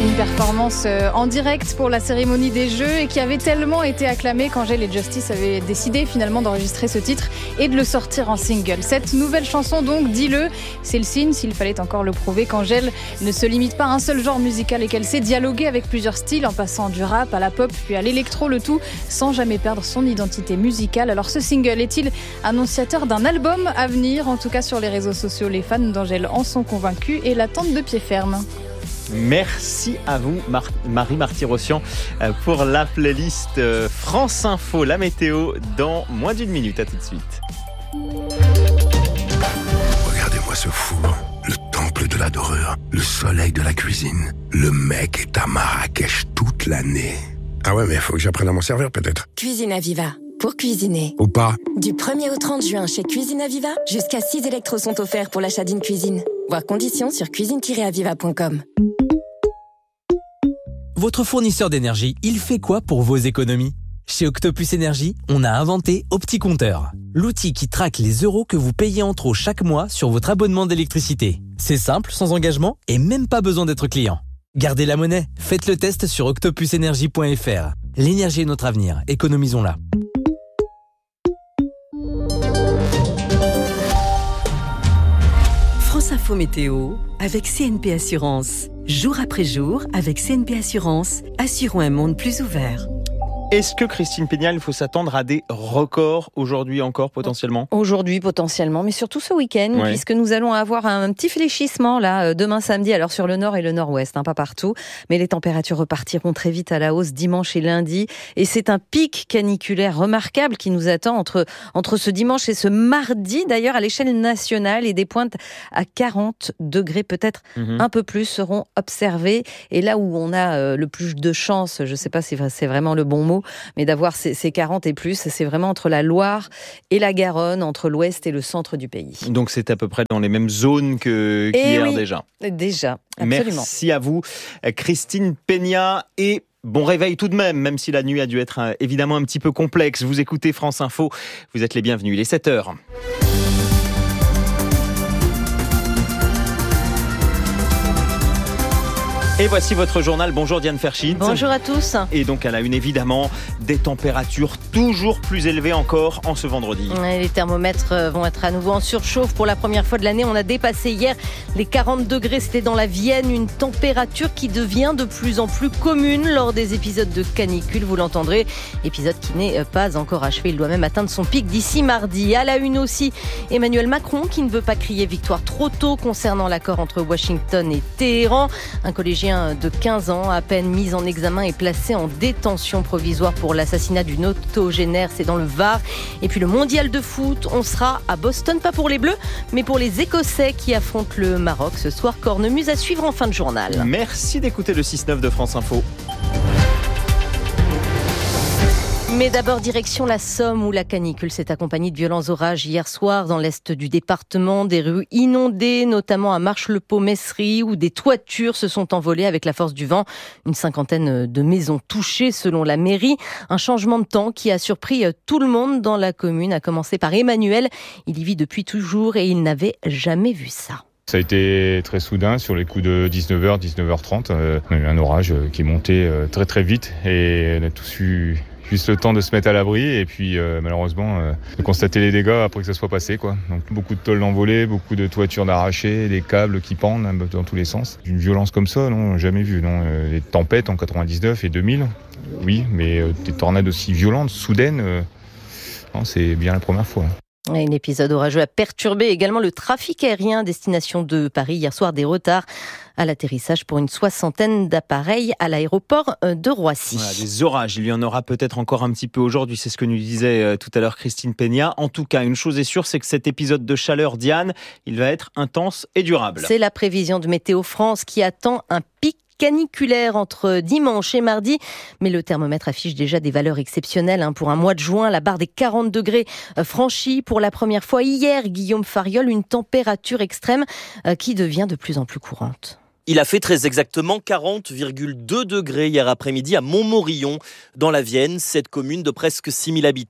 Une performance en direct pour la cérémonie des Jeux et qui avait tellement été acclamée qu'Angèle et Justice avaient décidé finalement d'enregistrer ce titre et de le sortir en single. Cette nouvelle chanson donc, Dis-le, c'est le signe, s'il fallait encore le prouver, qu'Angèle ne se limite pas à un seul genre musical et qu'elle sait dialoguer avec plusieurs styles en passant du rap à la pop puis à l'électro, le tout sans jamais perdre son identité musicale. Alors ce single est-il annonciateur d'un album à venir? En tout cas sur les réseaux sociaux, les fans d'Angèle en sont convaincus et l'attendent de pied ferme. Merci à vous, Marie Marty-Rossian, pour la playlist France Info, la météo, dans moins d'une minute. À tout de suite. Regardez-moi ce four, le temple de la dorure, le soleil de la cuisine. Le mec est à Marrakech toute l'année. Ah ouais, mais il faut que j'apprenne à m'en servir peut-être. Cuisine Aviva, pour cuisiner. Ou pas. Du 1er au 30 juin chez Cuisine Aviva, jusqu'à 6 électros sont offerts pour l'achat d'une cuisine. Voir conditions sur cuisine-aviva.com. Votre fournisseur d'énergie, il fait quoi pour vos économies ? Chez Octopus Énergie, on a inventé OptiCompteur, l'outil qui traque les euros que vous payez en trop chaque mois sur votre abonnement d'électricité. C'est simple, sans engagement et même pas besoin d'être client. Gardez la monnaie, faites le test sur octopusenergie.fr. L'énergie est notre avenir, économisons-la. France Info Météo avec CNP Assurance. Jour après jour, avec CNP Assurance, assurons un monde plus ouvert. Est-ce que Christine Pénial, il faut s'attendre à des records aujourd'hui encore potentiellement ? Aujourd'hui potentiellement, mais surtout ce week-end, puisque nous allons avoir un petit fléchissement là demain samedi, alors sur le nord et le nord-ouest, pas partout, mais les températures repartiront très vite à la hausse dimanche et lundi, et c'est un pic caniculaire remarquable qui nous attend entre ce dimanche et ce mardi, d'ailleurs à l'échelle nationale, et des pointes à 40 degrés, peut-être un peu plus, seront observées, et là où on a le plus de chance, je ne sais pas si c'est vraiment le bon mot, mais d'avoir ces 40 et plus, c'est vraiment entre la Loire et la Garonne, entre l'ouest et le centre du pays. Donc c'est à peu près dans les mêmes zones qu'hier déjà. Déjà, absolument. Merci à vous, Christine Peña, et bon réveil tout de même si la nuit a dû être évidemment un petit peu complexe. Vous écoutez France Info, vous êtes les bienvenus, il est 7h. Et voici votre journal. Bonjour Diane Ferchit. Bonjour à tous. Et donc à la une évidemment, des températures toujours plus élevées encore en ce vendredi. Les thermomètres vont être à nouveau en surchauffe pour la première fois de l'année. On a dépassé hier les 40 degrés, c'était dans la Vienne, une température qui devient de plus en plus commune lors des épisodes de canicule, vous l'entendrez. Épisode qui n'est pas encore achevé, il doit même atteindre son pic d'ici mardi. À la une aussi, Emmanuel Macron qui ne veut pas crier victoire trop tôt concernant l'accord entre Washington et Téhéran. Un collégien de 15 ans, à peine mis en examen et placé en détention provisoire pour l'assassinat d'une octogénaire, c'est dans le Var. Et puis le mondial de foot, on sera à Boston, pas pour les Bleus, mais pour les Écossais qui affrontent le Maroc ce soir. Cornemuse à suivre en fin de journal. Merci d'écouter le 6-9 de France Info. Mais d'abord, direction la Somme où la canicule s'est accompagnée de violents orages hier soir dans l'est du département. Des rues inondées, notamment à Marche-le-Pot-Messery, où des toitures se sont envolées avec la force du vent. Une cinquantaine de maisons touchées selon la mairie. Un changement de temps qui a surpris tout le monde dans la commune, à commencer par Emmanuel. Il y vit depuis toujours et il n'avait jamais vu ça. Ça a été très soudain, sur les coups de 19h, 19h30. On a eu un orage qui est monté très très vite et on a tous eu juste le temps de se mettre à l'abri et puis malheureusement de constater les dégâts après que ça soit passé, quoi. Donc beaucoup de tôles envolées, beaucoup de toitures d'arrachées, des câbles qui pendent dans tous les sens. Une violence comme ça, non, jamais vu. Non. Les tempêtes en 99 et 2000, oui, mais des tornades aussi violentes, soudaines, non, c'est bien la première fois. Un épisode orageux a perturbé également le trafic aérien destination de Paris. Hier soir, des retards à l'atterrissage pour une 60aine d'appareils à l'aéroport de Roissy. Voilà, des orages, il y en aura peut-être encore un petit peu aujourd'hui, c'est ce que nous disait tout à l'heure Christine Peña. En tout cas, une chose est sûre, c'est que cet épisode de chaleur, Diane, il va être intense et durable. C'est la prévision de Météo France qui attend un pic caniculaire entre dimanche et mardi, mais le thermomètre affiche déjà des valeurs exceptionnelles pour un mois de juin. La barre des 40 degrés franchie pour la première fois hier, Guillaume Fariol, une température extrême qui devient de plus en plus courante. Il a fait très exactement 40,2 degrés hier après-midi à Montmorillon, dans la Vienne. Cette commune de presque 6000 habitants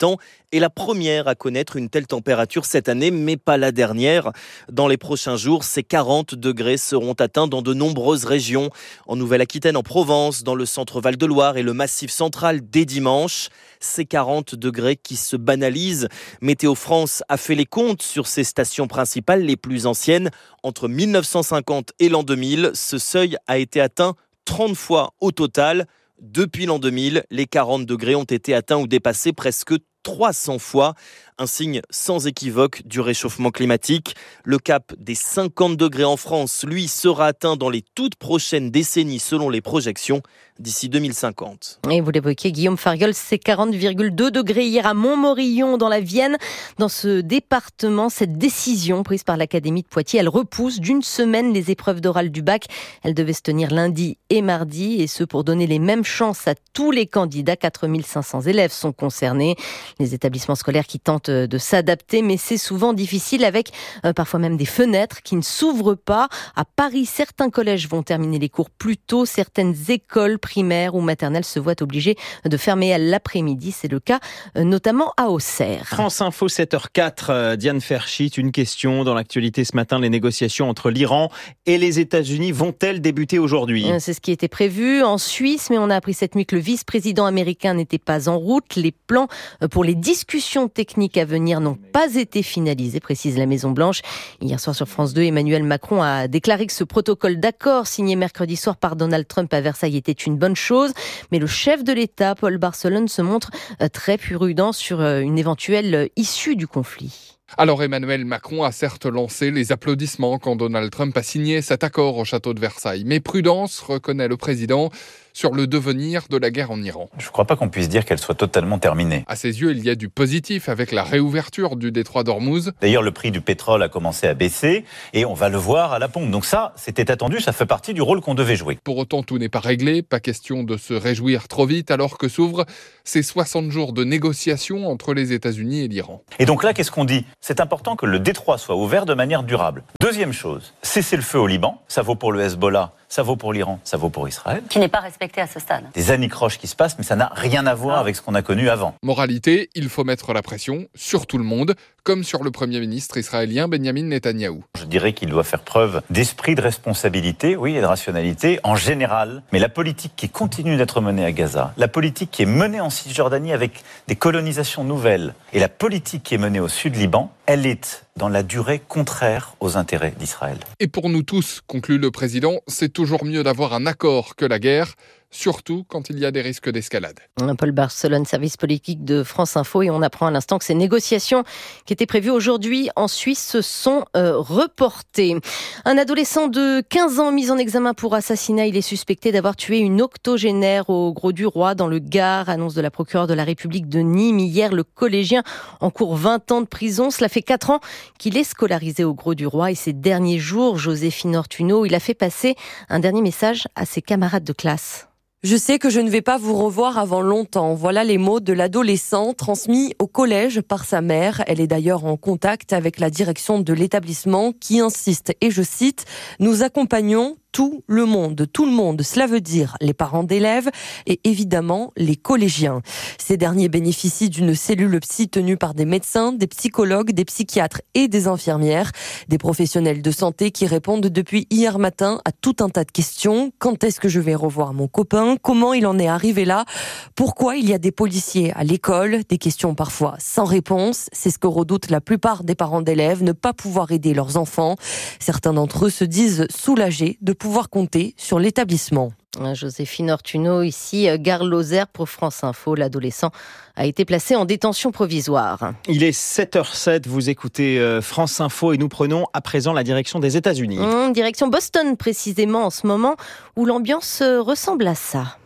est la première à connaître une telle température cette année, mais pas la dernière. Dans les prochains jours, ces 40 degrés seront atteints dans de nombreuses régions. En Nouvelle-Aquitaine, en Provence, dans le centre Val-de-Loire et le Massif central dès dimanche. Ces 40 degrés qui se banalisent. Météo France a fait les comptes sur ces stations principales les plus anciennes. Entre 1950 et l'an 2000, ce seuil a été atteint 30 fois au total. Depuis l'an 2000, les 40 degrés ont été atteints ou dépassés presque 300 fois. Un signe sans équivoque du réchauffement climatique. Le cap des 50 degrés en France, lui, sera atteint dans les toutes prochaines décennies selon les projections d'ici 2050. Et vous l'évoquiez, Guillaume Fariol, c'est 40,2 degrés hier à Montmorillon dans la Vienne. Dans ce département, cette décision prise par l'Académie de Poitiers, elle repousse d'une semaine les épreuves d'oral du bac. Elles devaient se tenir lundi et mardi, et ce pour donner les mêmes chances à tous les candidats. 4500 élèves sont concernés. Les établissements scolaires qui tentent de s'adapter, mais c'est souvent difficile avec parfois même des fenêtres qui ne s'ouvrent pas. À Paris, certains collèges vont terminer les cours plus tôt. Certaines écoles primaires ou maternelles se voient obligées de fermer à l'après-midi. C'est le cas notamment à Auxerre. France Info 7h04, Diane Ferchit, une question dans l'actualité ce matin. Les négociations entre l'Iran et les États-Unis vont-elles débuter aujourd'hui ? C'est ce qui était prévu en Suisse, mais on a appris cette nuit que le vice-président américain n'était pas en route. Les plans pour les discussions techniques à venir n'ont pas été finalisés, précise la Maison-Blanche. Hier soir sur France 2, Emmanuel Macron a déclaré que ce protocole d'accord signé mercredi soir par Donald Trump à Versailles était une bonne chose. Mais le chef de l'État, Paul Barcelone, se montre très prudent sur une éventuelle issue du conflit. Alors Emmanuel Macron a certes lancé les applaudissements quand Donald Trump a signé cet accord au château de Versailles. Mais prudence, reconnaît le président, sur le devenir de la guerre en Iran. Je ne crois pas qu'on puisse dire qu'elle soit totalement terminée. À ses yeux, il y a du positif avec la réouverture du détroit d'Ormuz. D'ailleurs, le prix du pétrole a commencé à baisser et on va le voir à la pompe. Donc ça, c'était attendu, ça fait partie du rôle qu'on devait jouer. Pour autant, tout n'est pas réglé, pas question de se réjouir trop vite alors que s'ouvrent ces 60 jours de négociations entre les États-Unis et l'Iran. Et donc là, qu'est-ce qu'on dit ? C'est important que le détroit soit ouvert de manière durable. Deuxième chose, cesser le feu au Liban, ça vaut pour le Hezbollah, ça vaut pour l'Iran, ça vaut pour Israël. Qui n'est pas respecté à ce stade. Des anicroches qui se passent, mais ça n'a rien à voir avec ce qu'on a connu avant. Moralité, il faut mettre la pression sur tout le monde, comme sur le Premier ministre israélien Benjamin Netanyahou. Je dirais qu'il doit faire preuve d'esprit de responsabilité, oui, et de rationalité en général. Mais la politique qui continue d'être menée à Gaza, la politique qui est menée en Cisjordanie avec des colonisations nouvelles, et la politique qui est menée au sud Liban, elle est dans la durée contraire aux intérêts d'Israël. Et pour nous tous, conclut le président, c'est toujours mieux d'avoir un accord que la guerre, surtout quand il y a des risques d'escalade. Paul Barcelone, service politique de France Info, et on apprend à l'instant que ces négociations qui étaient prévues aujourd'hui en Suisse se sont reportées. Un adolescent de 15 ans mis en examen pour assassinat, il est suspecté d'avoir tué une octogénaire au Grau-du-Roi dans le Gard, annonce de la procureure de la République de Nîmes. Hier, le collégien encourt 20 ans de prison. Cela fait 4 ans qu'il est scolarisé au Grau-du-Roi et ces derniers jours, Joséphine Ortuno, il a fait passer un dernier message à ses camarades de classe. Je sais que je ne vais pas vous revoir avant longtemps. Voilà les mots de l'adolescent transmis au collège par sa mère. Elle est d'ailleurs en contact avec la direction de l'établissement qui insiste, et je cite, « Nous accompagnons tout le monde. Cela veut dire les parents d'élèves et évidemment les collégiens. Ces derniers bénéficient d'une cellule psy tenue par des médecins, des psychologues, des psychiatres et des infirmières, des professionnels de santé qui répondent depuis hier matin à tout un tas de questions. Quand est-ce que je vais revoir mon copain ? Comment il en est arrivé là ? Pourquoi il y a des policiers à l'école ? Des questions parfois sans réponse. C'est ce que redoutent la plupart des parents d'élèves, ne pas pouvoir aider leurs enfants. Certains d'entre eux se disent soulagés de pouvoir compter sur l'établissement. Joséphine Ortuno, ici, Gare Lozère pour France Info. L'adolescent a été placé en détention provisoire. Il est 7h07, vous écoutez France Info et nous prenons à présent la direction des États-Unis. Direction Boston précisément en ce moment, où l'ambiance ressemble à ça.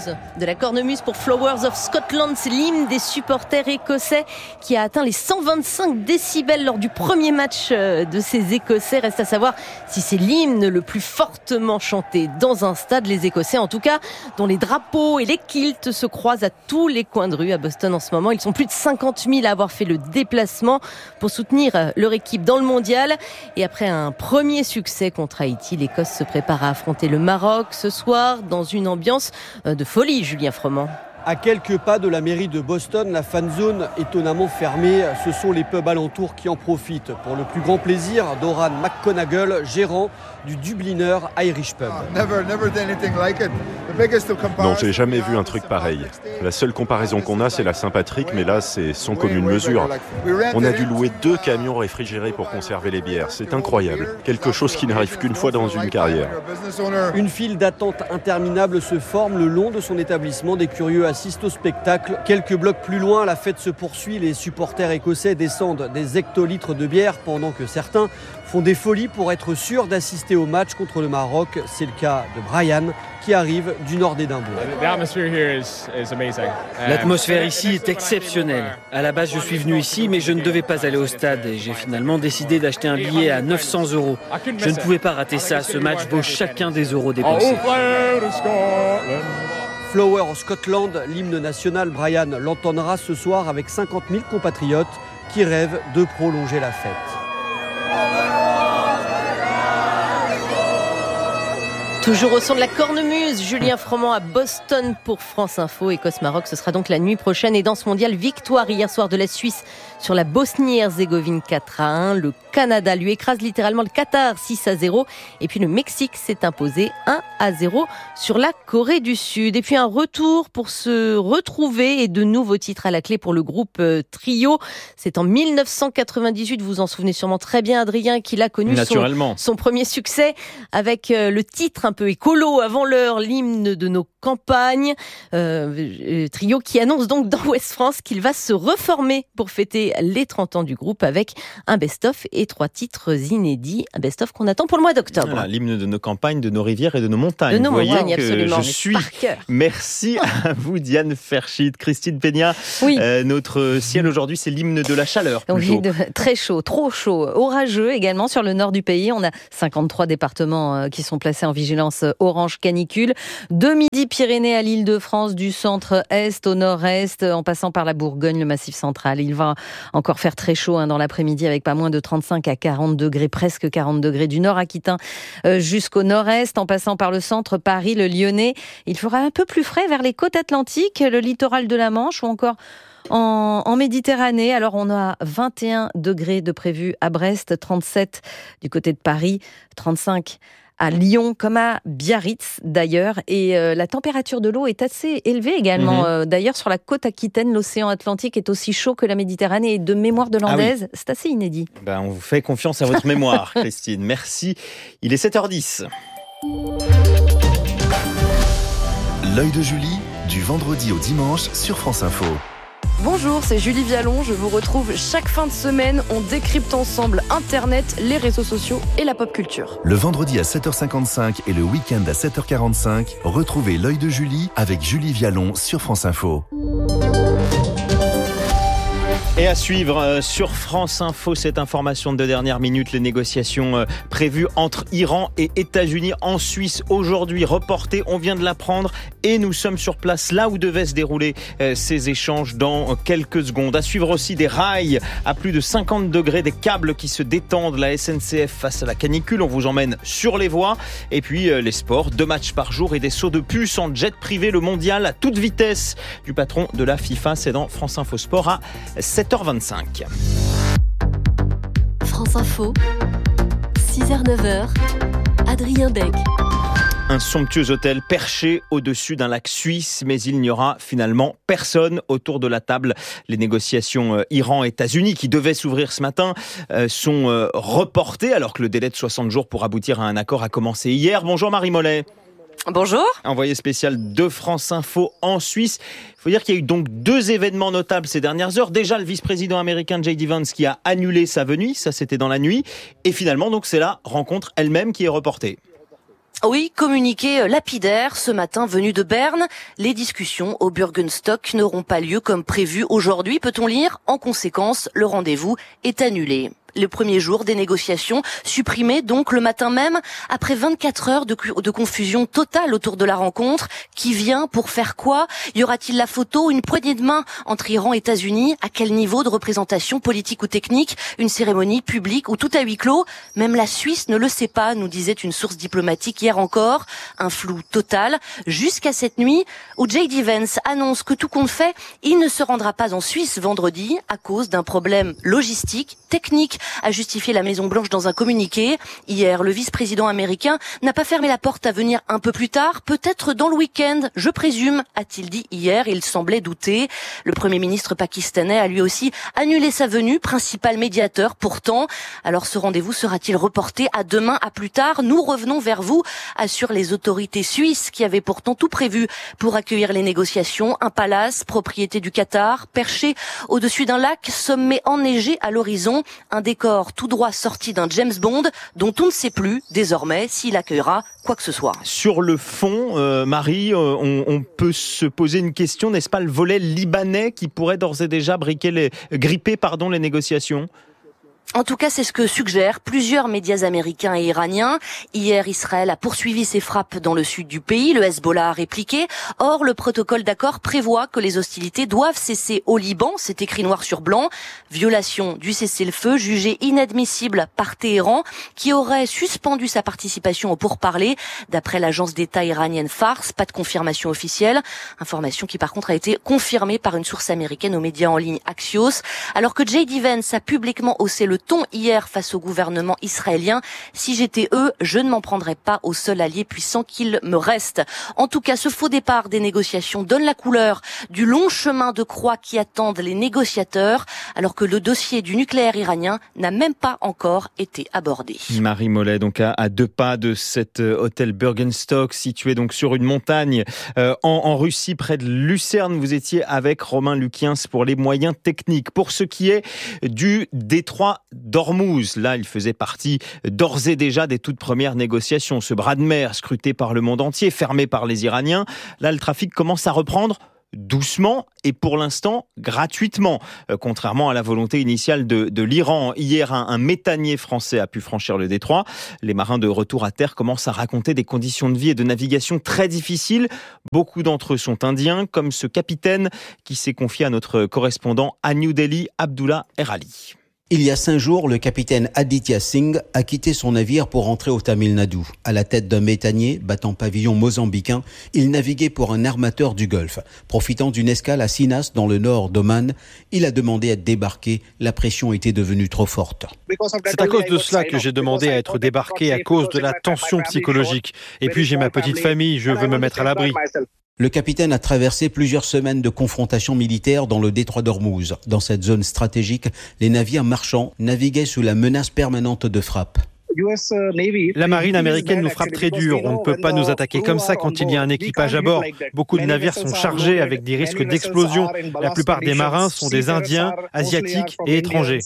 de la cornemuse pour Flowers of Scotland. C'est l'hymne des supporters écossais qui a atteint les 125 décibels lors du premier match de ces Écossais. Reste à savoir si c'est l'hymne le plus fortement chanté dans un stade. Les Écossais, en tout cas, dont les drapeaux et les kilts se croisent à tous les coins de rue à Boston en ce moment. Ils sont plus de 50 000 à avoir fait le déplacement pour soutenir leur équipe dans le mondial. Et après un premier succès contre Haïti, l'Écosse se prépare à affronter le Maroc ce soir dans une ambiance de folie, Julien Froment. À quelques pas de la mairie de Boston, la fan zone étonnamment fermée. Ce sont les pubs alentours qui en profitent. Pour le plus grand plaisir d'Oran McConagall, gérant du Dubliner Irish Pub. Non, j'ai jamais vu un truc pareil. La seule comparaison qu'on a, c'est la Saint-Patrick, mais là, c'est sans commune mesure. On a dû louer 2 camions réfrigérés pour conserver les bières. C'est incroyable. Quelque chose qui n'arrive qu'une fois dans une carrière. Une file d'attente interminable se forme le long de son établissement. Des curieux assistent au spectacle. Quelques blocs plus loin, la fête se poursuit. Les supporters écossais descendent des hectolitres de bière pendant que certains font des folies pour être sûrs d'assister au match contre le Maroc. C'est le cas de Brian qui arrive du nord d'Édimbourg. L'atmosphère ici est exceptionnelle. À la base, je suis venu ici, mais je ne devais pas aller au stade et j'ai finalement décidé d'acheter un billet à 900 €. Je ne pouvais pas rater ça. Ce match vaut chacun des euros dépensés. Flower of Scotland, l'hymne national, Brian l'entendra ce soir avec 50 000 compatriotes qui rêvent de prolonger la fête. Toujours au son de la cornemuse, Julien Froment à Boston pour France Info. Écosse-Maroc, ce sera donc la nuit prochaine. Et dans ce mondial, victoire hier soir de la Suisse sur la Bosnie-Herzégovine 4-1. Le Canada lui écrase littéralement le Qatar 6-0. Et puis le Mexique s'est imposé 1-0 sur la Corée du Sud. Et puis un retour pour se retrouver et de nouveaux titres à la clé pour le groupe Trio. C'est en 1998, vous vous en souvenez sûrement très bien, Adrien, qu'il a connu son premier succès avec le titre un peu écolo avant l'heure, l'hymne de nos campagnes. Trio qui annonce donc dans Ouest France qu'il va se reformer pour fêter les 30 ans du groupe avec un best-of et 3 titres inédits. Un best-of qu'on attend pour le mois d'octobre. Voilà, l'hymne de nos campagnes, de nos rivières et de nos montagnes. De nos montagnes, que absolument. Je suis. Merci à vous, Diane Ferchit. Christine Peña, oui. Notre ciel aujourd'hui, c'est l'hymne de la chaleur. Oui, très chaud, trop chaud. Orageux également sur le nord du pays. On a 53 départements qui sont placés en vigilance orange canicule. De Midi-Pyrénées à l'Île-de-France, du centre-est au nord-est, en passant par la Bourgogne, le Massif central. Il va encore faire très chaud dans l'après-midi avec pas moins de 35 à 40 degrés, presque 40 degrés du nord Aquitain jusqu'au nord-est, en passant par le centre, Paris, le Lyonnais. Il fera un peu plus frais vers les côtes atlantiques, le littoral de la Manche ou encore en Méditerranée. Alors on a 21 degrés de prévu à Brest, 37 du côté de Paris, 35 à Lyon comme à Biarritz d'ailleurs. Et la température de l'eau est assez élevée également. D'ailleurs, sur la côte aquitaine, l'océan Atlantique est aussi chaud que la Méditerranée. Et de mémoire de landaise, c'est assez inédit. On vous fait confiance à votre mémoire, Christine. Merci. Il est 7h10. L'œil de Julie, du vendredi au dimanche sur France Info. Bonjour, c'est Julie Vialon. Je vous retrouve chaque fin de semaine. On décrypte ensemble Internet, les réseaux sociaux et la pop culture. Le vendredi à 7h55 et le week-end à 7h45, retrouvez l'œil de Julie avec Julie Vialon sur France Info. Et à suivre sur France Info, cette information de dernière minute, les négociations prévues entre Iran et États-Unis en Suisse aujourd'hui reportées. On vient de l'apprendre et nous sommes sur place là où devaient se dérouler ces échanges dans quelques secondes. À suivre aussi des rails à plus de 50 degrés, des câbles qui se détendent, la SNCF face à la canicule. On vous emmène sur les voies. Et puis les sports, 2 matchs par jour et des sauts de puce en jet privé, le mondial à toute vitesse du patron de la FIFA. C'est dans France Info Sport à 7h25. France Info, 6h-9h, Adrien Dec. Un somptueux hôtel perché au-dessus d'un lac suisse, mais il n'y aura finalement personne autour de la table. Les négociations Iran-États-Unis qui devaient s'ouvrir ce matin sont reportées alors que le délai de 60 jours pour aboutir à un accord a commencé hier. Bonjour Marie Mollet. Bonjour. Envoyé spécial de France Info en Suisse. Il faut dire qu'il y a eu donc 2 événements notables ces dernières heures. Déjà, le vice-président américain J.D. Vance qui a annulé sa venue, ça c'était dans la nuit. Et finalement, donc c'est la rencontre elle-même qui est reportée. Oui, communiqué lapidaire ce matin venu de Berne. Les discussions au Bürgenstock n'auront pas lieu comme prévu aujourd'hui, peut-on lire. En conséquence, le rendez-vous est annulé. Le premier jour des négociations, supprimé donc le matin même, après 24 heures de confusion totale autour de la rencontre. Qui vient pour faire quoi? Y aura-t-il la photo, une poignée de main entre Iran et États-Unis? À quel niveau de représentation politique ou technique? Une cérémonie publique ou tout à huis clos? Même la Suisse ne le sait pas, nous disait une source diplomatique hier encore. Un flou total, jusqu'à cette nuit où J.D. Vance annonce que tout compte fait, il ne se rendra pas en Suisse vendredi à cause d'un problème logistique, technique, a justifié la Maison-Blanche dans un communiqué. Hier, le vice-président américain n'a pas fermé la porte à venir un peu plus tard, peut-être dans le week-end, je présume, a-t-il dit hier. Il semblait douter. Le Premier ministre pakistanais a lui aussi annulé sa venue, principal médiateur pourtant. Alors ce rendez-vous sera-t-il reporté à demain, à plus tard? Nous revenons vers vous, assurent les autorités suisses qui avaient pourtant tout prévu pour accueillir les négociations. Un palace, propriété du Qatar, perché au-dessus d'un lac, sommet enneigé à l'horizon, un décor tout droit sorti d'un James Bond dont on ne sait plus désormais s'il accueillera quoi que ce soit. Sur le fond, Marie, on peut se poser une question, n'est-ce pas le volet libanais qui pourrait d'ores et déjà gripper les négociations ? En tout cas, c'est ce que suggèrent plusieurs médias américains et iraniens. Hier, Israël a poursuivi ses frappes dans le sud du pays. Le Hezbollah a répliqué. Or, le protocole d'accord prévoit que les hostilités doivent cesser au Liban. C'est écrit noir sur blanc. Violation du cessez-le-feu jugée inadmissible par Téhéran, qui aurait suspendu sa participation aux pourparlers. D'après l'agence d'État iranienne Fars, pas de confirmation officielle. Information qui, par contre, a été confirmée par une source américaine aux médias en ligne Axios. Alors que J.D. Vance a publiquement haussé le ton hier face au gouvernement israélien. Si j'étais eux, je ne m'en prendrais pas au seul allié puissant qu'il me reste. En tout cas, ce faux départ des négociations donne la couleur du long chemin de croix qui attendent les négociateurs, alors que le dossier du nucléaire iranien n'a même pas encore été abordé. Marie Mollet, donc à 2 pas de cet hôtel Bürgenstock, situé donc sur une montagne en Russie, près de Lucerne. Vous étiez avec Romain Lukiens pour les moyens techniques. Pour ce qui est du détroit d'Ormuz, là, il faisait partie d'ores et déjà des toutes premières négociations. Ce bras de mer scruté par le monde entier, fermé par les Iraniens. Là, le trafic commence à reprendre doucement et pour l'instant gratuitement, contrairement à la volonté initiale de l'Iran. Hier, un méthanier français a pu franchir le détroit. Les marins de retour à terre commencent à raconter des conditions de vie et de navigation très difficiles. Beaucoup d'entre eux sont indiens, comme ce capitaine qui s'est confié à notre correspondant à New Delhi, Abdullah Erali. Il y a 5 jours, le capitaine Aditya Singh a quitté son navire pour rentrer au Tamil Nadu. À la tête d'un méthanier battant pavillon mozambicain, il naviguait pour un armateur du Golfe. Profitant d'une escale à Sinas, dans le nord d'Oman, il a demandé à être débarqué. La pression était devenue trop forte. C'est à cause de cela que j'ai demandé à être débarqué, à cause de la tension psychologique. Et puis j'ai ma petite famille, je veux me mettre à l'abri. Le capitaine a traversé plusieurs semaines de confrontations militaires dans le détroit d'Ormuz. Dans cette zone stratégique, les navires marchands naviguaient sous la menace permanente de frappe. La marine américaine nous frappe très dur. On ne peut pas nous attaquer comme ça quand il y a un équipage à bord. Beaucoup de navires sont chargés avec des risques d'explosion. La plupart des marins sont des Indiens, Asiatiques et étrangers.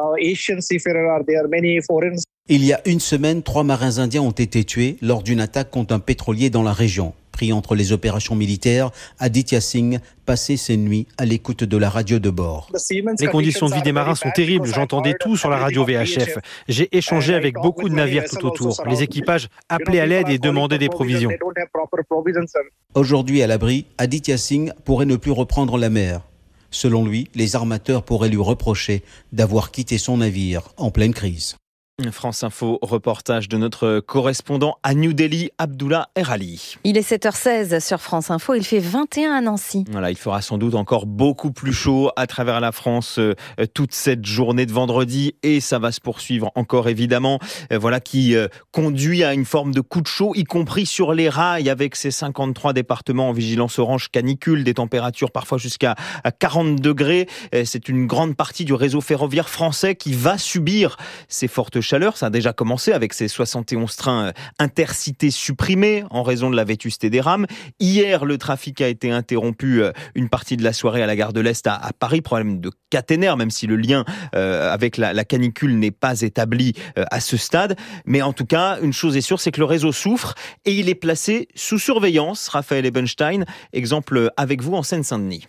Il y a une semaine, 3 marins indiens ont été tués lors d'une attaque contre un pétrolier dans la région. Pris entre les opérations militaires, Aditya Singh passait ses nuits à l'écoute de la radio de bord. Les conditions de vie des marins sont terribles, j'entendais tout sur la radio VHF. J'ai échangé avec beaucoup de navires tout autour. Les équipages appelaient à l'aide et demandaient des provisions. Aujourd'hui à l'abri, Aditya Singh pourrait ne plus reprendre la mer. Selon lui, les armateurs pourraient lui reprocher d'avoir quitté son navire en pleine crise. France Info, reportage de notre correspondant à New Delhi, Abdullah Erali. Il est 7h16 sur France Info, il fait 21 à Nancy. Voilà, il fera sans doute encore beaucoup plus chaud à travers la France toute cette journée de vendredi et ça va se poursuivre encore évidemment. Voilà qui conduit à une forme de coup de chaud, y compris sur les rails avec ces 53 départements en vigilance orange canicule, des températures parfois jusqu'à 40 degrés. C'est une grande partie du réseau ferroviaire français qui va subir ces fortes chaleur. Ça a déjà commencé avec ces 71 trains intercités supprimés en raison de la vétusté des rames. Hier, le trafic a été interrompu une partie de la soirée à la gare de l'Est à Paris. Problème de caténaire, même si le lien avec la canicule n'est pas établi à ce stade. Mais en tout cas, une chose est sûre, c'est que le réseau souffre et il est placé sous surveillance. Raphaël Ebenstein, exemple avec vous en Seine-Saint-Denis.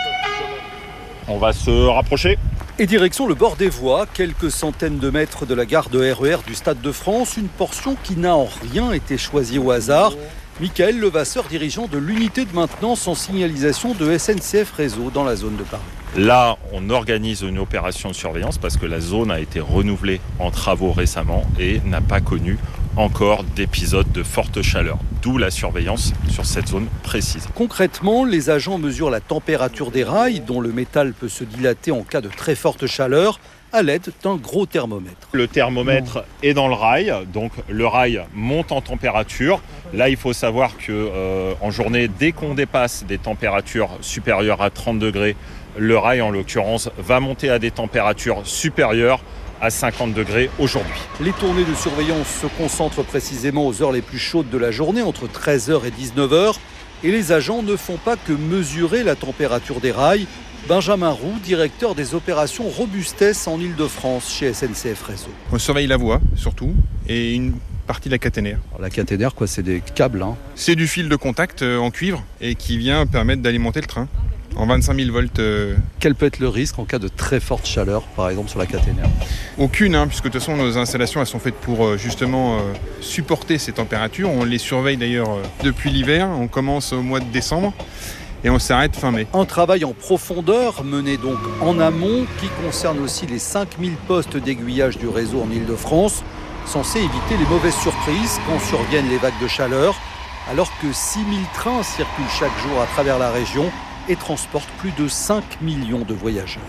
On va se rapprocher. Et direction le bord des voies, quelques centaines de mètres de la gare de RER du Stade de France, une portion qui n'a en rien été choisie au hasard. Michael Levasseur, dirigeant de l'unité de maintenance en signalisation de SNCF Réseau dans la zone de Paris. Là, on organise une opération de surveillance parce que la zone a été renouvelée en travaux récemment et n'a pas connu encore d'épisodes de forte chaleur. D'où la surveillance sur cette zone précise. Concrètement, les agents mesurent la température des rails, dont le métal peut se dilater en cas de très forte chaleur, à l'aide d'un gros thermomètre. Le thermomètre est dans le rail, donc le rail monte en température. Là, il faut savoir qu'en journée, dès qu'on dépasse des températures supérieures à 30 degrés, le rail, en l'occurrence, va monter à des températures supérieures à 50 degrés aujourd'hui. Les tournées de surveillance se concentrent précisément aux heures les plus chaudes de la journée, entre 13h et 19h. Et les agents ne font pas que mesurer la température des rails. Benjamin Roux, directeur des opérations robustesse en Ile-de-France chez SNCF Réseau. On surveille la voie, surtout, et une partie de la caténaire. Alors, la caténaire, c'est des câbles. C'est du fil de contact en cuivre et qui vient permettre d'alimenter le train en 25 000 volts. Quel peut être le risque en cas de très forte chaleur, par exemple, sur la caténaire ? Aucune, puisque de toute façon, nos installations elles sont faites pour justement supporter ces températures. On les surveille d'ailleurs depuis l'hiver. On commence au mois de décembre. Et on s'arrête fin mai. Un travail en profondeur mené donc en amont qui concerne aussi les 5000 postes d'aiguillage du réseau en Ile-de-France, censé éviter les mauvaises surprises quand surviennent les vagues de chaleur, alors que 6000 trains circulent chaque jour à travers la région et transportent plus de 5 millions de voyageurs.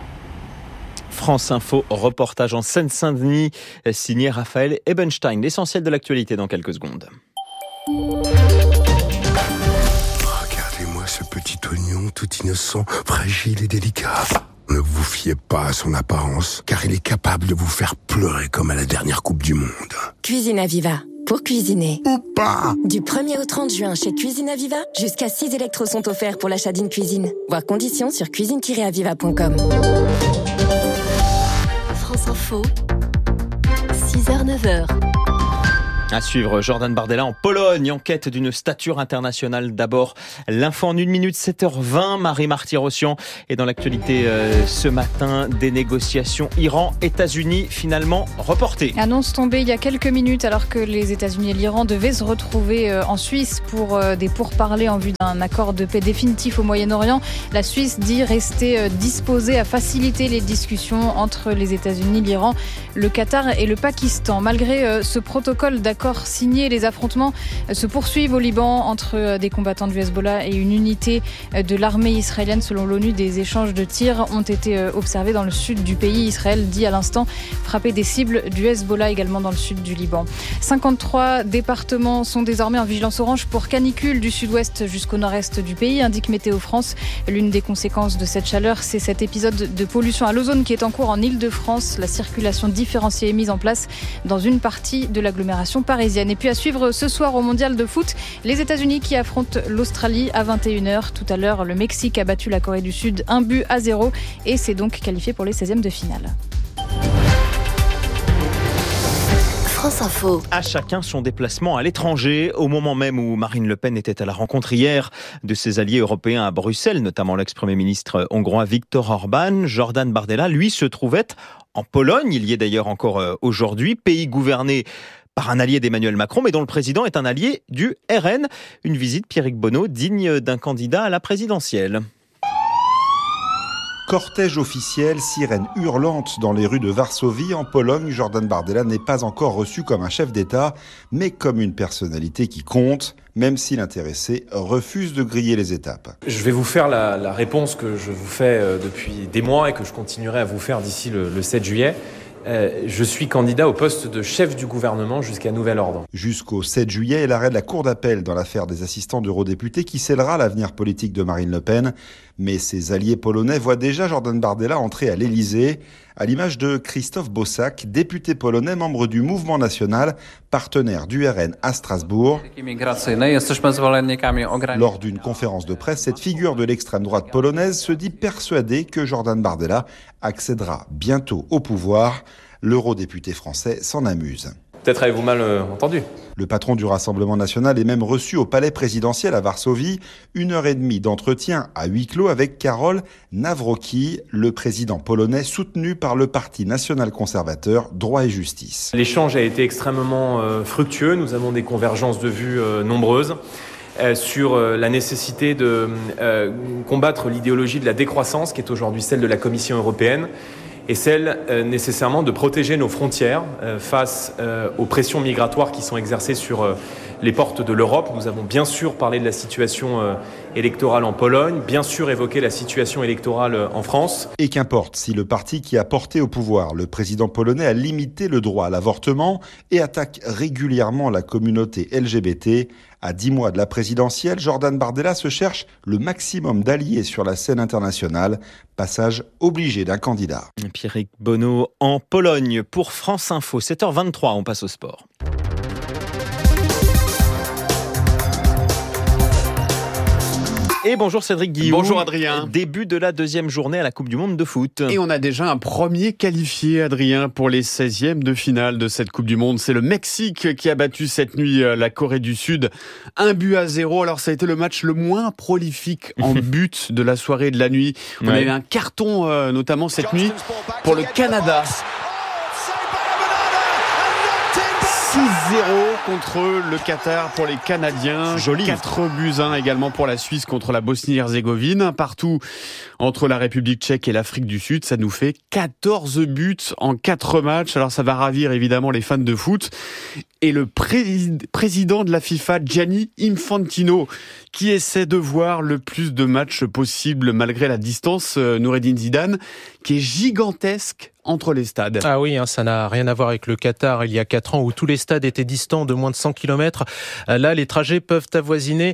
France Info, reportage en Seine-Saint-Denis, signé Raphaël Ebenstein. L'essentiel de l'actualité dans quelques secondes. Ce petit oignon tout innocent, fragile et délicat. Ne vous fiez pas à son apparence, car il est capable de vous faire pleurer comme à la dernière Coupe du Monde. Cuisine Aviva, pour cuisiner. Ou pas. Du 1er au 30 juin chez Cuisine Aviva, jusqu'à 6 électros sont offerts pour l'achat d'une cuisine. Voir conditions sur cuisine-aviva.com. France Info, 6h-9h. À suivre, Jordan Bardella en Pologne, en quête d'une stature internationale. D'abord, l'info en 1 minute, 7h20. Marie Marty-Rossian est dans l'actualité ce matin. Des négociations Iran-États-Unis finalement reportées. Annonce tombée il y a quelques minutes alors que les États-Unis et l'Iran devaient se retrouver en Suisse pour des pourparlers en vue d'un accord de paix définitif au Moyen-Orient. La Suisse dit rester disposée à faciliter les discussions entre les États-Unis, l'Iran, le Qatar et le Pakistan. Malgré ce protocole d'accord signé, les affrontements se poursuivent au Liban entre des combattants du Hezbollah et une unité de l'armée israélienne. Selon l'ONU, des échanges de tirs ont été observés dans le sud du pays. Israël dit à l'instant frapper des cibles du Hezbollah également dans le sud du Liban. 53 départements sont désormais en vigilance orange pour canicule du sud-ouest jusqu'au nord-est du pays, indique Météo France. L'une des conséquences de cette chaleur, c'est cet épisode de pollution à l'ozone qui est en cours en Ile-de-France. La circulation différenciée est mise en place dans une partie de l'agglomération parisienne. Et puis à suivre ce soir au mondial de foot, les États-Unis qui affrontent l'Australie à 21h. Tout à l'heure, le Mexique a battu la Corée du Sud 1-0 et s'est donc qualifié pour les 16e de finale. France Info. À chacun son déplacement à l'étranger. Au moment même où Marine Le Pen était à la rencontre hier de ses alliés européens à Bruxelles, notamment l'ex-premier ministre hongrois Viktor Orban, Jordan Bardella, lui, se trouvait en Pologne. Il y est d'ailleurs encore aujourd'hui, pays gouverné par un allié d'Emmanuel Macron, mais dont le président est un allié du RN. Une visite, Pierrick Bonneau, digne d'un candidat à la présidentielle. Cortège officiel, sirène hurlante dans les rues de Varsovie. En Pologne, Jordan Bardella n'est pas encore reçu comme un chef d'État, mais comme une personnalité qui compte, même si l'intéressé refuse de griller les étapes. Je vais vous faire la réponse que je vous fais depuis des mois et que je continuerai à vous faire d'ici le 7 juillet. Je suis candidat au poste de chef du gouvernement jusqu'à nouvel ordre. Jusqu'au 7 juillet et l'arrêt de la Cour d'appel dans l'affaire des assistants d'eurodéputés qui scellera l'avenir politique de Marine Le Pen. Mais ses alliés polonais voient déjà Jordan Bardella entrer à l'Elysée, à l'image de Krzysztof Bosak, député polonais, membre du Mouvement National, partenaire du RN à Strasbourg. Lors d'une conférence de presse, cette figure de l'extrême droite polonaise se dit persuadée que Jordan Bardella accédera bientôt au pouvoir. L'eurodéputé français s'en amuse. Peut-être avez-vous mal entendu. Le patron du Rassemblement national est même reçu au palais présidentiel à Varsovie. 1h30 d'entretien à huis clos avec Karol Nawrocki, le président polonais soutenu par le Parti national conservateur Droit et Justice. L'échange a été extrêmement fructueux. Nous avons des convergences de vues nombreuses sur la nécessité de combattre l'idéologie de la décroissance qui est aujourd'hui celle de la Commission européenne. Et celle nécessairement de protéger nos frontières face aux pressions migratoires qui sont exercées sur les portes de l'Europe. Nous avons bien sûr parlé de la situation électorale en Pologne, bien sûr évoqué la situation électorale en France. Et qu'importe si le parti qui a porté au pouvoir le président polonais a limité le droit à l'avortement et attaque régulièrement la communauté LGBT. À 10 mois de la présidentielle, Jordan Bardella se cherche le maximum d'alliés sur la scène internationale. Passage obligé d'un candidat. Pierrick Bonneau en Pologne pour France Info. 7h23, on passe au sport. Et bonjour Cédric Guillaume. Bonjour Adrien. Début de la deuxième journée à la Coupe du Monde de foot. Et on a déjà un premier qualifié, Adrien, pour les 16e de finale de cette Coupe du Monde. C'est le Mexique qui a battu cette nuit la Corée du Sud. 1-0. Alors ça a été le match le moins prolifique en but de la soirée et de la nuit. On a eu un carton notamment cette nuit pour le Canada. 6-0 contre le Qatar pour les Canadiens. Joli. 4-1 également pour la Suisse contre la Bosnie-Herzégovine. Partout entre la République tchèque et l'Afrique du Sud. Ça nous fait 14 buts en 4 matchs. Alors ça va ravir évidemment les fans de foot. Et le président de la FIFA, Gianni Infantino, qui essaie de voir le plus de matchs possible malgré la distance, Noureddine Zidane, qui est gigantesque entre les stades. Ah oui, ça n'a rien à voir avec le Qatar il y a 4 ans où tous les stades étaient distants de moins de 100 km. Là, les trajets peuvent avoisiner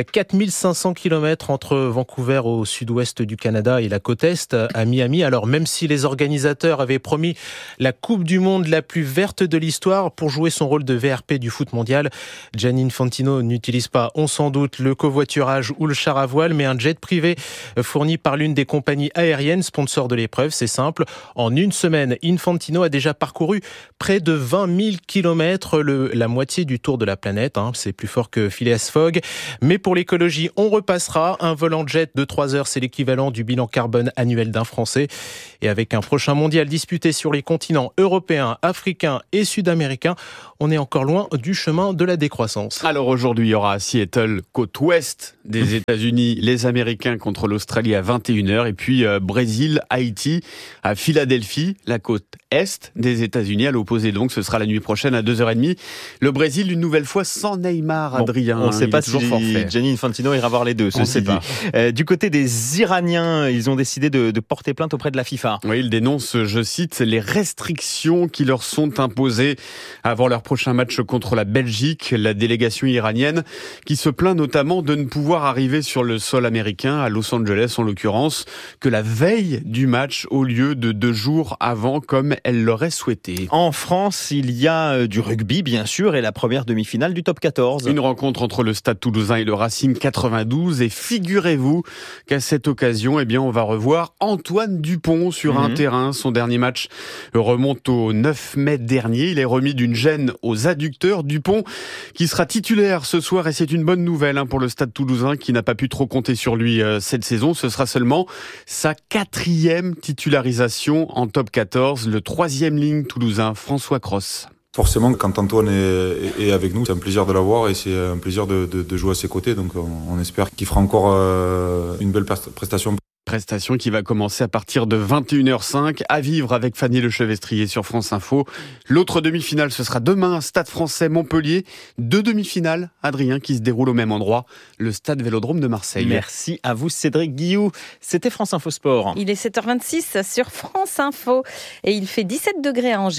4500 km entre Vancouver au sud-ouest du Canada et la côte est à Miami. Alors même si les organisateurs avaient promis la Coupe du Monde la plus verte de l'histoire pour jouer son rôle de VRP du foot mondial, Gianni Infantino n'utilise pas, on s'en doute, le covoiturage ou le char à voile, mais un jet privé fourni par l'une des compagnies aériennes sponsor de l'épreuve. C'est simple, en une semaine, Infantino a déjà parcouru près de 20 000 kilomètres, la moitié du tour de la planète. C'est plus fort que Phileas Fogg. Mais pour l'écologie, on repassera. Un vol en jet de 3 heures, c'est l'équivalent du bilan carbone annuel d'un Français. Et avec un prochain mondial disputé sur les continents européens, africains et sud-américains, on est encore loin du chemin de la décroissance. Alors aujourd'hui, il y aura à Seattle, côte ouest des États-Unis, les Américains contre l'Australie à 21h. Et puis Brésil, Haïti à Philadelphie, la côte est des États-Unis. À l'opposé donc, ce sera la nuit prochaine à 2h30. Le Brésil, une nouvelle fois sans Neymar, Adrien. On ne sait pas si Gianni Infantino ira voir les deux. On ne sait pas. Du côté des Iraniens, ils ont décidé de porter plainte auprès de la FIFA. Oui, ils dénoncent, je cite, les restrictions qui leur sont imposées avant leur prochain match contre la Belgique. La délégation iranienne qui se plaint notamment de ne pouvoir arriver sur le sol américain, à Los Angeles en l'occurrence, que la veille du match au lieu de 2 jours avant comme elle l'aurait souhaité. En France, il y a du rugby bien sûr et la première demi-finale du top 14. Une rencontre entre le Stade Toulousain et le Racing 92 et figurez-vous qu'à cette occasion, on va revoir Antoine Dupont sur un terrain. Son dernier match remonte au 9 mai dernier. Il est remis d'une gêne aux adducteurs. Dupont qui sera titulaire ce soir et c'est une bonne nouvelle pour le Stade Toulousain qui n'a pas pu trop compter sur lui cette saison. Ce sera seulement sa 4e titularisation en top 14. Le 3e ligne toulousain, François Cros. Forcément, quand Antoine est avec nous, c'est un plaisir de l'avoir et c'est un plaisir de jouer à ses côtés. Donc on espère qu'il fera encore une belle prestation. Prestation qui va commencer à partir de 21h05 à vivre avec Fanny Lechevestrier sur France Info. L'autre demi-finale, ce sera demain, Stade Français Montpellier. 2 demi-finales, Adrien, qui se déroulent au même endroit, le Stade Vélodrome de Marseille. Merci à vous Cédric Guillou. C'était France Info Sport. Il est 7h26 sur France Info et il fait 17 degrés à Angers.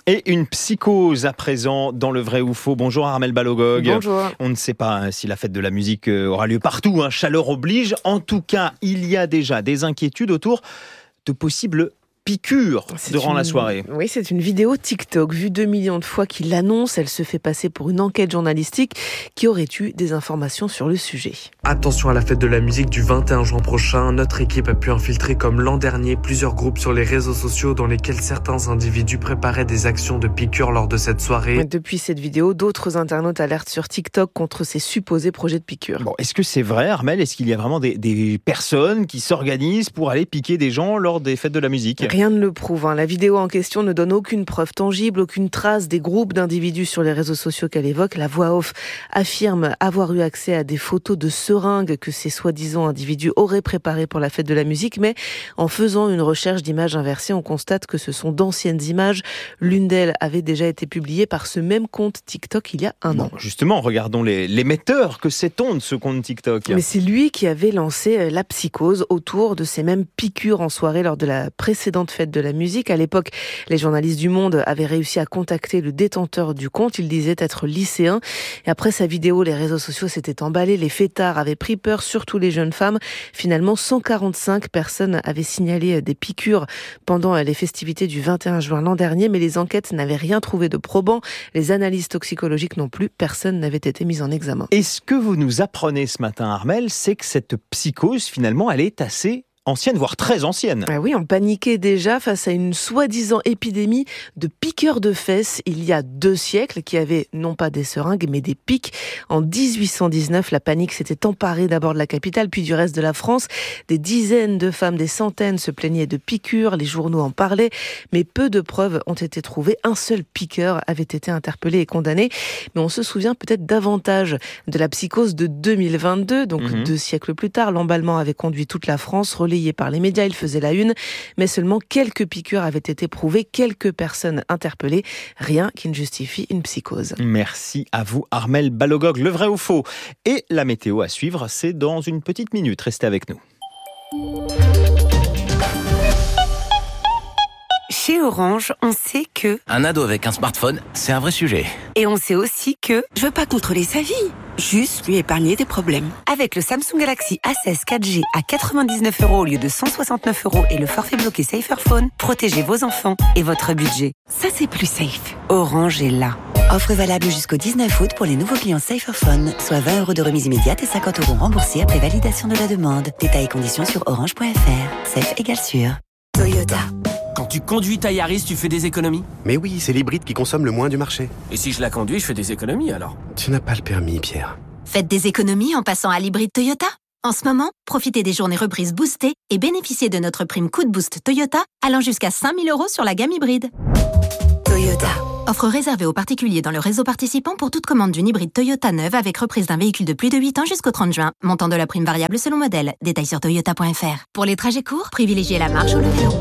Et une psychose à présent dans le vrai ou faux. Bonjour Armelle Balogog. Bonjour. On ne sait pas si la fête de la musique aura lieu partout, chaleur oblige. En tout cas, il y a déjà des inquiétudes autour de possibles piqûres durant la soirée. Oui, c'est une vidéo TikTok vue 2 millions de fois qui l'annonce. Elle se fait passer pour une enquête journalistique qui aurait eu des informations sur le sujet. Attention à la fête de la musique du 21 juin prochain. Notre équipe a pu infiltrer comme l'an dernier plusieurs groupes sur les réseaux sociaux dans lesquels certains individus préparaient des actions de piqûres lors de cette soirée. Depuis cette vidéo, d'autres internautes alertent sur TikTok contre ces supposés projets de piqûres. Bon, est-ce que c'est vrai, Armelle ? Est-ce qu'il y a vraiment des personnes qui s'organisent pour aller piquer des gens lors des fêtes de la musique ? Rien ne le prouve. La vidéo en question ne donne aucune preuve tangible, aucune trace des groupes d'individus sur les réseaux sociaux qu'elle évoque. La voix off affirme avoir eu accès à des photos de seringues que ces soi-disant individus auraient préparées pour la fête de la musique, mais en faisant une recherche d'images inversées, on constate que ce sont d'anciennes images. L'une d'elles avait déjà été publiée par ce même compte TikTok il y a un an. Justement, regardons l'émetteur. Que sait-on de ce compte TikTok ? Mais c'est lui qui avait lancé la psychose autour de ces mêmes piqûres en soirée lors de la précédente fête de la musique. À l'époque, les journalistes du Monde avaient réussi à contacter le détenteur du compte. Il disait être lycéen. Et après sa vidéo, les réseaux sociaux s'étaient emballés. Les fêtards avaient pris peur, surtout les jeunes femmes. Finalement, 145 personnes avaient signalé des piqûres pendant les festivités du 21 juin l'an dernier, mais les enquêtes n'avaient rien trouvé de probant. Les analyses toxicologiques non plus. Personne n'avait été mis en examen. Et ce que vous nous apprenez ce matin, Armelle, c'est que cette psychose, finalement, elle est assez ancienne, voire très ancienne. Ah oui, on paniquait déjà face à une soi-disant épidémie de piqueurs de fesses il y a 2 siècles, qui avait non pas des seringues, mais des pics. En 1819, la panique s'était emparée d'abord de la capitale, puis du reste de la France. Des dizaines de femmes, des centaines se plaignaient de piqûres, les journaux en parlaient, mais peu de preuves ont été trouvées. Un seul piqueur avait été interpellé et condamné, mais on se souvient peut-être davantage de la psychose de 2022, donc 2 siècles plus tard. L'emballement avait conduit toute la France, relayé par les médias, il faisait la une, mais seulement quelques piqûres avaient été prouvées, quelques personnes interpellées, rien qui ne justifie une psychose. Merci à vous, Armelle Balogog. Le vrai ou faux ? Et la météo à suivre, c'est dans une petite minute. Restez avec nous. Chez Orange, on sait que... Un ado avec un smartphone, c'est un vrai sujet. Et on sait aussi que... Je veux pas contrôler sa vie, juste lui épargner des problèmes. Avec le Samsung Galaxy A16 4G à 99 € au lieu de 169 € et le forfait bloqué Saferphone, protégez vos enfants et votre budget. Ça, c'est plus safe. Orange est là. Offre valable jusqu'au 19 août pour les nouveaux clients Saferphone, soit 20 € de remise immédiate et 50 € remboursés après validation de la demande. Détails et conditions sur orange.fr. Safe égale sûr. Toyota. Quand tu conduis ta Yaris, tu fais des économies ? Mais oui, c'est l'hybride qui consomme le moins du marché. Et si je la conduis, je fais des économies alors ? Tu n'as pas le permis, Pierre. Faites des économies en passant à l'hybride Toyota. En ce moment, profitez des journées reprises boostées et bénéficiez de notre prime coup de boost Toyota allant jusqu'à 5 000 € sur la gamme hybride. Toyota. Offre réservée aux particuliers dans le réseau participant pour toute commande d'une hybride Toyota neuve avec reprise d'un véhicule de plus de 8 ans jusqu'au 30 juin. Montant de la prime variable selon modèle. Détails sur toyota.fr. Pour les trajets courts, privilégiez la marche ou le vélo.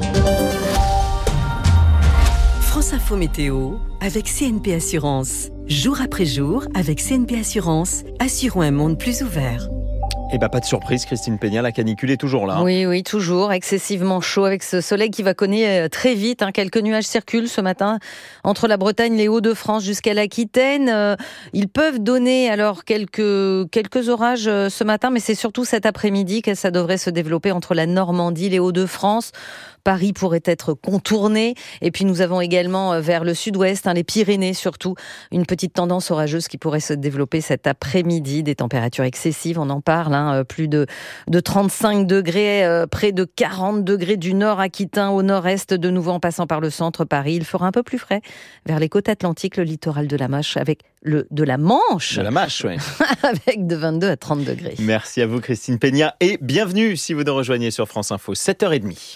France Info Météo avec CNP Assurance. Jour après jour, avec CNP Assurance, assurons un monde plus ouvert. Eh bien, pas de surprise, Christine Peña, la canicule est toujours là. Oui, toujours excessivement chaud avec ce soleil qui va cogner très vite. Quelques nuages circulent ce matin entre la Bretagne, les Hauts-de-France jusqu'à l'Aquitaine. Ils peuvent donner alors quelques orages ce matin, mais c'est surtout cet après-midi que ça devrait se développer entre la Normandie, les Hauts-de-France. Paris pourrait être contourné. Et puis nous avons également vers le sud-ouest, les Pyrénées surtout, une petite tendance orageuse qui pourrait se développer cet après-midi. Des températures excessives, on en parle, plus de 35 degrés, près de 40 degrés du nord aquitain au nord-est, de nouveau en passant par le centre Paris. Il fera un peu plus frais vers les côtes atlantiques, le littoral de la Manche, avec de la Manche. De la Manche, oui. Avec de 22 à 30 degrés. Merci à vous, Christine Peña, et bienvenue si vous nous rejoignez sur France Info, 7h30.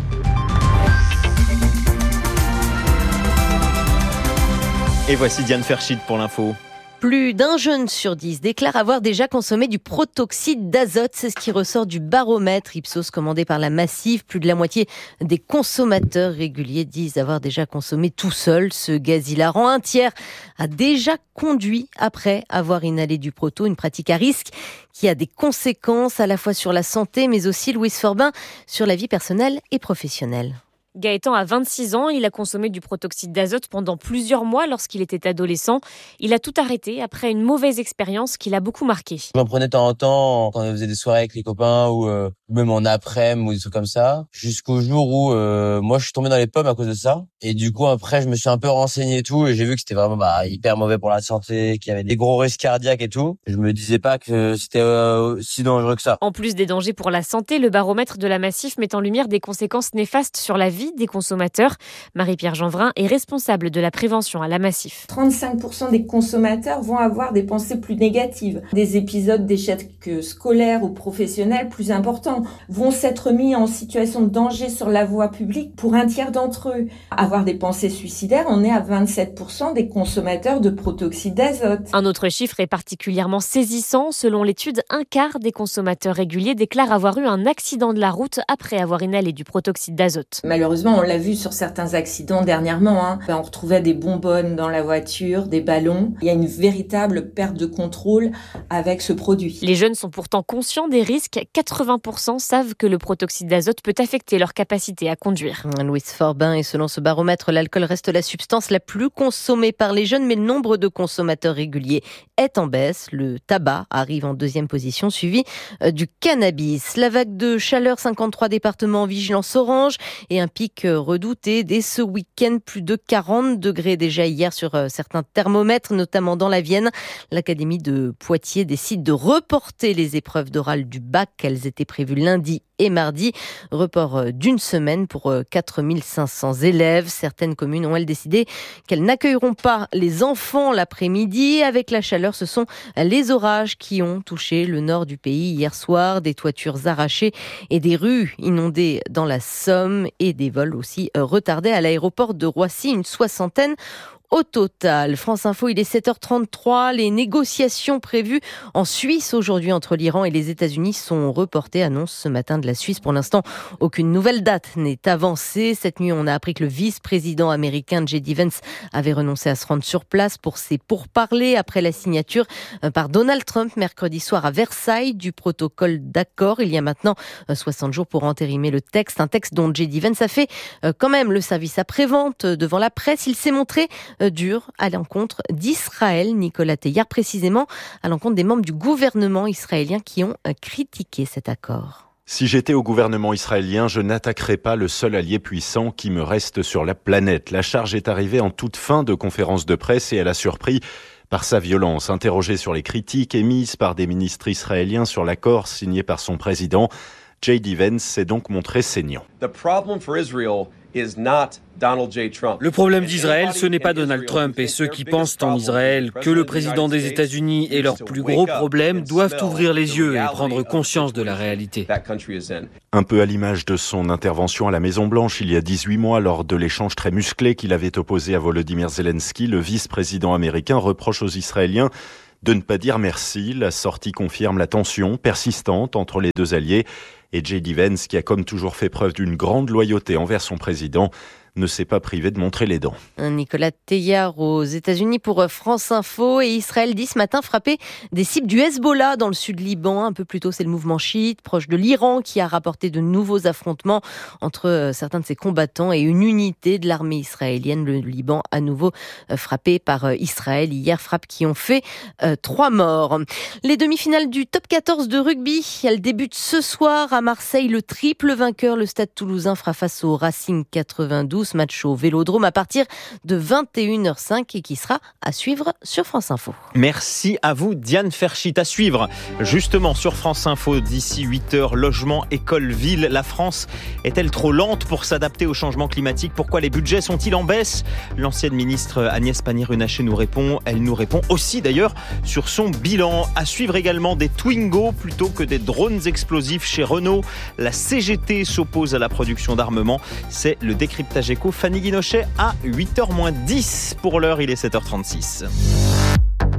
Et voici Diane Ferchit pour l'info. Plus d'un jeune sur 10 déclare avoir déjà consommé du protoxyde d'azote. C'est ce qui ressort du baromètre Ipsos commandé par la Massif. Plus de la moitié des consommateurs réguliers disent avoir déjà consommé tout seul ce gaz hilarant. Un tiers a déjà conduit après avoir inhalé du proto, une pratique à risque qui a des conséquences à la fois sur la santé mais aussi, Louise Forbin, sur la vie personnelle et professionnelle. Gaëtan a 26 ans, il a consommé du protoxyde d'azote pendant plusieurs mois lorsqu'il était adolescent. Il a tout arrêté après une mauvaise expérience qui l'a beaucoup marqué. J'en prenais de temps en temps quand on faisait des soirées avec les copains ou même en après-midi ou des trucs comme ça, jusqu'au jour où moi je suis tombé dans les pommes à cause de ça. Et du coup après je me suis un peu renseigné et tout et j'ai vu que c'était vraiment hyper mauvais pour la santé, qu'il y avait des gros risques cardiaques et tout. Je me disais pas que c'était si dangereux que ça. En plus des dangers pour la santé, le baromètre de la Massif met en lumière des conséquences néfastes sur la vie des consommateurs. Marie-Pierre Jeanvrin est responsable de la prévention à la Massif. 35% des consommateurs vont avoir des pensées plus négatives. Des épisodes d'échecs scolaires ou professionnels plus importants vont s'être mis en situation de danger sur la voie publique pour un tiers d'entre eux. Avoir des pensées suicidaires, on est à 27% des consommateurs de protoxyde d'azote. Un autre chiffre est particulièrement saisissant. Selon l'étude, un quart des consommateurs réguliers déclarent avoir eu un accident de la route après avoir inhalé du protoxyde d'azote. Malheureusement, on l'a vu sur certains accidents dernièrement. On retrouvait des bonbonnes dans la voiture, des ballons. Il y a une véritable perte de contrôle avec ce produit. Les jeunes sont pourtant conscients des risques. 80% savent que le protoxyde d'azote peut affecter leur capacité à conduire. Louise Forbin, et selon ce baromètre, l'alcool reste la substance la plus consommée par les jeunes, mais le nombre de consommateurs réguliers est en baisse. Le tabac arrive en deuxième position, suivi du cannabis. La vague de chaleur, 53 départements en vigilance orange et un pic redouté dès ce week-end. Plus de 40 degrés déjà hier sur certains thermomètres, notamment dans la Vienne. L'Académie de Poitiers décide de reporter les épreuves d'oral du bac. Elles étaient prévues lundi et mardi. Report d'une semaine pour 4500 élèves. Certaines communes ont, elles, décidé qu'elles n'accueilleront pas les enfants l'après-midi. Avec la chaleur, ce sont les orages qui ont touché le nord du pays hier soir. Des toitures arrachées et des rues inondées dans la Somme et des vols aussi retardés à l'aéroport de Roissy, une soixantaine au total. France Info, il est 7h33. Les négociations prévues en Suisse aujourd'hui entre l'Iran et les États-Unis sont reportées, annonce ce matin de la Suisse. Pour l'instant, aucune nouvelle date n'est avancée. Cette nuit, on a appris que le vice-président américain J.D. Vance avait renoncé à se rendre sur place pour ses pourparlers après la signature par Donald Trump mercredi soir à Versailles du protocole d'accord. Il y a maintenant 60 jours pour entérimer le texte. Un texte dont J.D. Vance a fait quand même le service après-vente devant la presse. Il s'est montré dur à l'encontre d'Israël. Nicolas Teilhard, précisément à l'encontre des membres du gouvernement israélien qui ont critiqué cet accord. Si j'étais au gouvernement israélien, je n'attaquerais pas le seul allié puissant qui me reste sur la planète. La charge est arrivée en toute fin de conférence de presse et elle a surpris par sa violence. Interrogé sur les critiques émises par des ministres israéliens sur l'accord signé par son président, J.D. Vance s'est donc montré saignant. Le problème d'Israël, ce n'est pas Donald Trump et ceux qui pensent en Israël que le président des États-Unis est leur plus gros problème doivent ouvrir les yeux et prendre conscience de la réalité. Un peu à l'image de son intervention à la Maison-Blanche il y a 18 mois lors de l'échange très musclé qu'il avait opposé à Volodymyr Zelensky, le vice-président américain reproche aux Israéliens de ne pas dire merci. La sortie confirme la tension persistante entre les deux alliés. Et J.D. Vance, qui a comme toujours fait preuve d'une grande loyauté envers son président, ne s'est pas privé de montrer les dents. Nicolas Teilhard aux États-Unis pour France Info. Et Israël dit ce matin frapper des cibles du Hezbollah dans le sud Liban. Un peu plus tôt, c'est le mouvement chiite proche de l'Iran qui a rapporté de nouveaux affrontements entre certains de ses combattants et une unité de l'armée israélienne. Le Liban à nouveau frappé par Israël hier, frappes qui ont fait 3 morts. Les demi-finales du top 14 de rugby, elles débutent ce soir à Marseille. Le triple vainqueur, le Stade Toulousain, fera face au Racing 92. Match au Vélodrome à partir de 21h05 et qui sera à suivre sur France Info. Merci à vous Diane Ferchit. À suivre justement sur France Info d'ici 8h, logement, école, ville. La France est-elle trop lente pour s'adapter au changement climatique ? Pourquoi les budgets sont-ils en baisse ? L'ancienne ministre Agnès Pannier-Runacher nous répond. Elle nous répond aussi d'ailleurs sur son bilan. À suivre également des Twingo plutôt que des drones explosifs chez Renault. La CGT s'oppose à la production d'armement. C'est le décryptage éco. Fanny Guinochet à 8h-10. Pour l'heure, il est 7h36.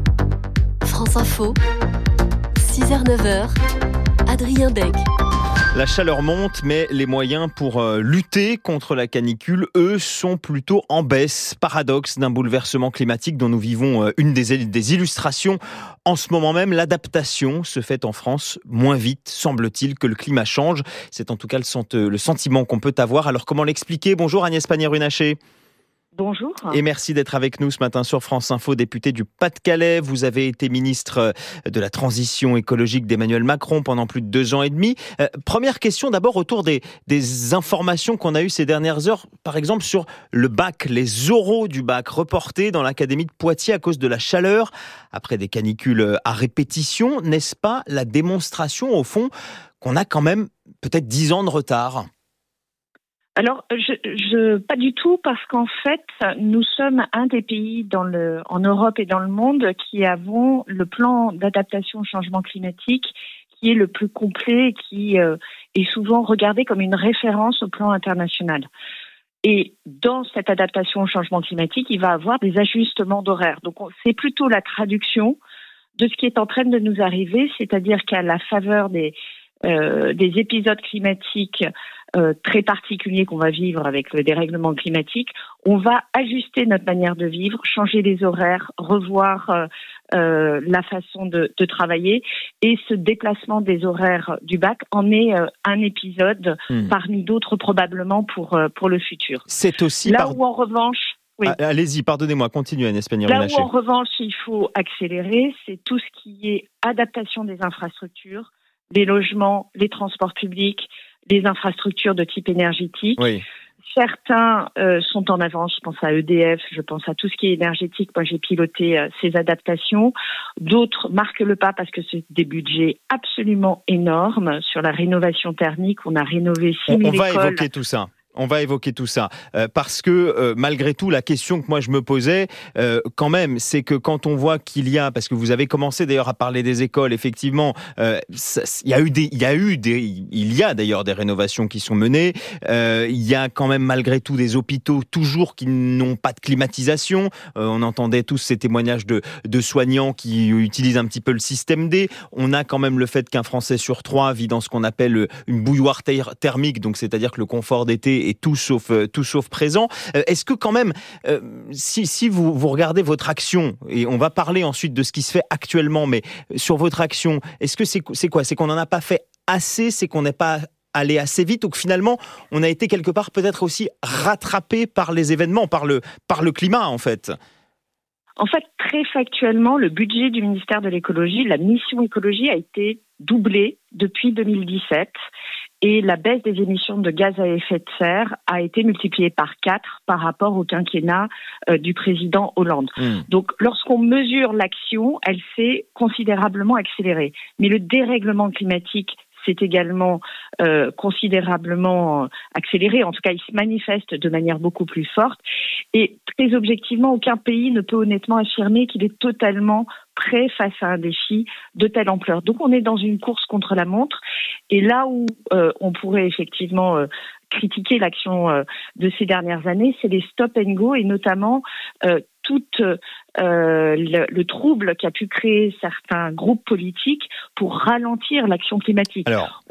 France Info, 6h-9h, Adrien Deg. La chaleur monte, mais les moyens pour lutter contre la canicule, eux, sont plutôt en baisse. Paradoxe d'un bouleversement climatique dont nous vivons une des illustrations. En ce moment même, l'adaptation se fait en France moins vite, semble-t-il, que le climat change. C'est en tout cas le sentiment qu'on peut avoir. Alors comment l'expliquer ? Bonjour Agnès Pannier-Runacher. Bonjour. Et merci d'être avec nous ce matin sur France Info, députée du Pas-de-Calais. Vous avez été ministre de la transition écologique d'Emmanuel Macron pendant plus de 2 ans et demi. Première question d'abord autour des informations qu'on a eues ces dernières heures, par exemple sur le bac, les oraux du bac reportés dans l'académie de Poitiers à cause de la chaleur, après des canicules à répétition. N'est-ce pas la démonstration au fond qu'on a quand même peut-être 10 ans de retard ? Alors, pas du tout, parce qu'en fait, nous sommes un des pays en Europe et dans le monde qui avons le plan d'adaptation au changement climatique qui est le plus complet, qui est souvent regardé comme une référence au plan international. Et dans cette adaptation au changement climatique, il va y avoir des ajustements d'horaire. Donc, c'est plutôt la traduction de ce qui est en train de nous arriver, c'est-à-dire qu'à la faveur des épisodes climatiques très particuliers qu'on va vivre avec le dérèglement climatique, on va ajuster notre manière de vivre, changer les horaires, revoir la façon de travailler, et ce déplacement des horaires du bac en est un épisode parmi d'autres probablement pour le futur. C'est aussi où en revanche... Oui. Allez-y, pardonnez-moi, continuez Agnès Pannier-Runacher. Là où en revanche il faut accélérer, c'est tout ce qui est adaptation des infrastructures, les logements, les transports publics, les infrastructures de type énergétique. Oui. Certains sont en avance, je pense à EDF, je pense à tout ce qui est énergétique. Moi, j'ai piloté ces adaptations. D'autres marquent le pas parce que c'est des budgets absolument énormes. Sur la rénovation thermique, on a rénové 6 000 écoles. On va évoquer tout ça, parce que malgré tout, la question que moi je me posais, quand même, c'est que quand on voit qu'il y a, parce que vous avez commencé d'ailleurs à parler des écoles, effectivement, il y a d'ailleurs des rénovations qui sont menées. Il y a quand même malgré tout des hôpitaux toujours qui n'ont pas de climatisation. On entendait tous ces témoignages de soignants qui utilisent un petit peu le système D. On a quand même le fait qu'un Français sur 3 vit dans ce qu'on appelle une bouilloire thermique, donc c'est-à-dire que le confort d'été est tout sauf présent. Est-ce que quand même, si vous regardez votre action, et on va parler ensuite de ce qui se fait actuellement, mais sur votre action, est-ce que c'est quoi ? C'est qu'on n'en a pas fait assez, c'est qu'on n'est pas allé assez vite, ou que finalement on a été quelque part peut-être aussi rattrapé par les événements, par le climat en fait ? En fait, très factuellement, le budget du ministère de l'écologie, la mission écologie a été doublée depuis 2017. Et la baisse des émissions de gaz à effet de serre a été multipliée par 4 par rapport au quinquennat du président Hollande. Donc, lorsqu'on mesure l'action, elle s'est considérablement accélérée. Mais le dérèglement climatique s'est également considérablement accéléré. En tout cas, il se manifeste de manière beaucoup plus forte. Et très objectivement, aucun pays ne peut honnêtement affirmer qu'il est totalement prêt face à un défi de telle ampleur. Donc, on est dans une course contre la montre. Et là où on pourrait effectivement critiquer l'action de ces dernières années, c'est les stop and go, et notamment tout le trouble qu'a pu créer certains groupes politiques pour ralentir l'action climatique. Alors,